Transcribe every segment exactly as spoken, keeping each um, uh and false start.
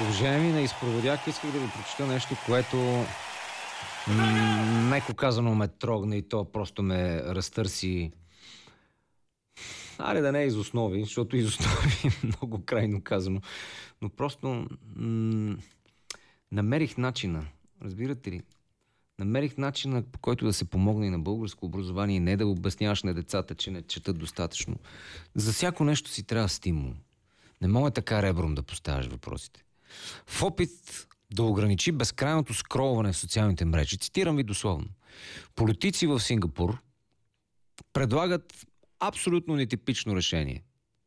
Уважаеми, на изпроводяк исках да ви прочета нещо, което м- меко казано ме трогна и то просто ме разтърси. Аре да не е из основи, защото из основи е много крайно казано. Но просто м- намерих начина, разбирате ли? Намерих начина, по който да се помогне и на българско образование, не да обясняваш на децата, че не четат достатъчно. За всяко нещо си трябва стимул. Не мога така ребром да поставяш въпросите. В опит да ограничи безкрайното скролване в социалните мрежи, цитирам ви дословно, политици в Сингапур предлагат абсолютно нетипично решение.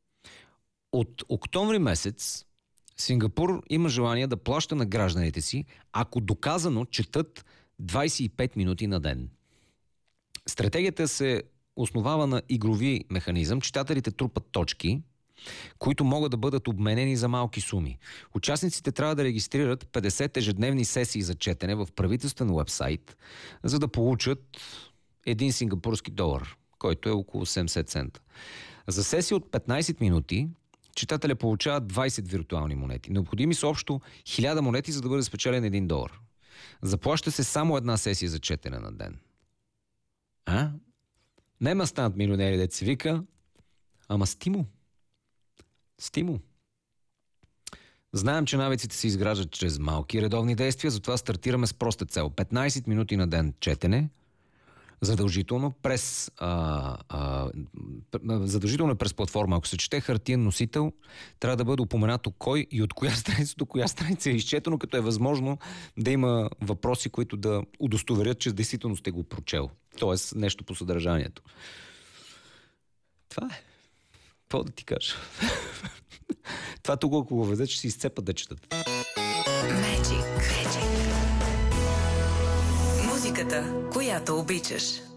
От октомври месец Сингапур има желание да плаща на гражданите си, ако доказано четат двайсет и пет минути на ден. Стратегията се основава на игрови механизъм. Читателите трупат точки, които могат да бъдат обменени за малки суми. Участниците трябва да регистрират петдесет ежедневни сесии за четене в правителствен уебсайт, за да получат един сингапурски долар, който е около седемдесет цента. За сесия от петнайсет минути читателя получава двайсет виртуални монети. Необходими са общо хиляда монети, за да бъде спечелен един долар. Заплаща се само една сесия за четене на ден. А? Нема станат милионери, дет се вика, ама стимул. Стимул. Знаем, че навиците се изграждат чрез малки редовни действия, затова стартираме с проста цел. петнайсет минути на ден четене, задължително през, а, а, задължително през платформа. Ако се чете хартиен носител, трябва да бъде упоменато кой и от коя страница до коя страница е изчетено, като е възможно да има въпроси, които да удостоверят, че действително сте го прочел. Тоест нещо по съдържанието. Това е. Какво да ти кажа? Това тук, ако го веде, че си изцепат да четат. Magic. Magic. Музиката, която обичаш.